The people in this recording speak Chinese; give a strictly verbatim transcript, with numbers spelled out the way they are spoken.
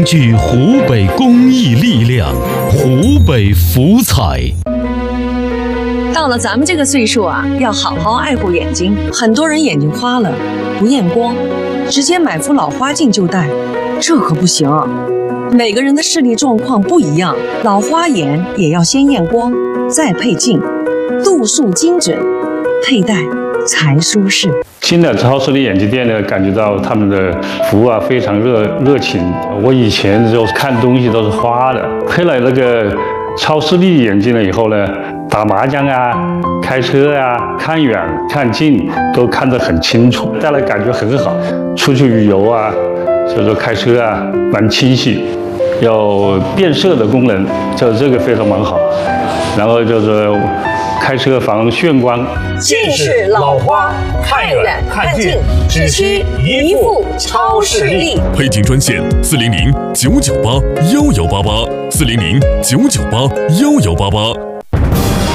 聚湖北公益力量，湖北福彩。 到了咱们这个岁数啊，要好好爱护眼睛。很多人眼睛花了，不验光，直接买副老花镜就戴，这可不行。每个人的视力状况不一样，老花眼也要先验光，再配镜，度数精准，佩戴才舒适。 新的超视力眼镜店呢，感觉到他们的服务啊非常热热情。我以前就看东西都是花的，配了那个超视力眼镜了以后呢，打麻将啊、开车啊、看远看近都看得很清楚，戴了感觉很好。出去旅游啊，所以说开车啊蛮清晰，有变色的功能，就这个非常蛮好。然后就是开车防眩光。 近视、老花、看远看近，只需一副超视力。 配镜专线：四零零九九八幺幺八八，四零零九九八幺幺八八。